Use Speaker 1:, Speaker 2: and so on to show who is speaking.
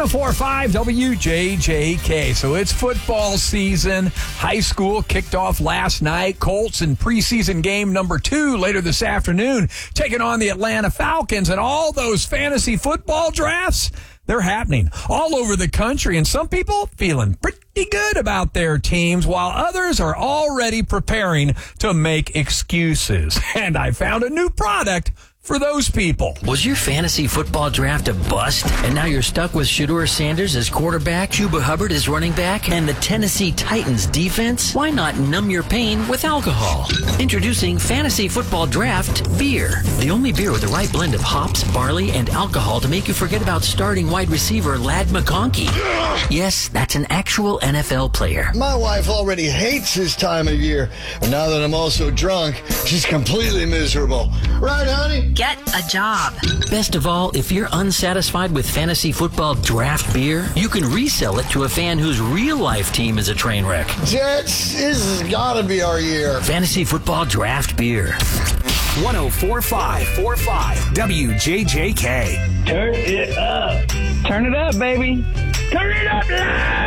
Speaker 1: 104.5 WJJK. So it's football season. High school kicked off last night. Colts in preseason game number 2 later this afternoon, taking on the Atlanta Falcons. And all those fantasy football drafts, they're happening all over the country. And some people feeling pretty good about their teams, while others are already preparing to make excuses. And I found a new product for those people.
Speaker 2: Was your fantasy football draft a bust? And now you're stuck with Shedeur Sanders as quarterback, Chuba Hubbard as running back, and the Tennessee Titans defense? Why not numb your pain with alcohol? Introducing Fantasy Football Draft Beer. The only beer with the right blend of hops, barley, and alcohol to make you forget about starting wide receiver Ladd McConkey. Yes, that's an actual NFL player.
Speaker 3: My wife already hates this time of year. And now that I'm also drunk, she's completely miserable. Right, honey?
Speaker 4: Get a job.
Speaker 2: Best of all, if you're unsatisfied with Fantasy Football Draft Beer, you can resell it to a fan whose real-life team is a train wreck.
Speaker 3: Jets, this has got to be our year.
Speaker 2: Fantasy Football Draft Beer.
Speaker 1: 104.5 WJJK.
Speaker 5: Turn it up. Turn it up, baby. Turn it up loud.